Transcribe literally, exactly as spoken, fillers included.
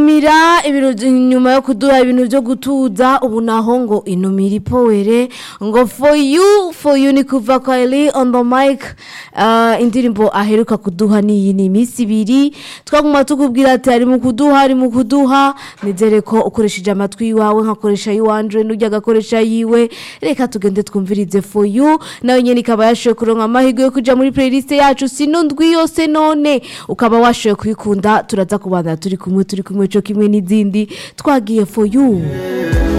Mira ibintu nyuma yo kuduha ibintu byo gutuza ubu naho ngo inumira ipowere ngo for you for you ni kuva kwa Eli on the mic. Uh, indirimbo aheruka kuduha ni ni imisi ibiri twaguma tukubwira ati ari mu kuduha ari mu kuduha nizere ko ukoresheje amatwi yawe nkakoresha yiwanje n'ujya gakoresha yiwe reka tugende twumvirize for you nawe nyene ikaba yashoye kuronka amahirwe yo kuja muri playlist yacu sino ndwi yose none ukaba washoye kwikunda turaza kubanda turi kumwe turi kumwe cyo kimwe n'izindi twagiye for you.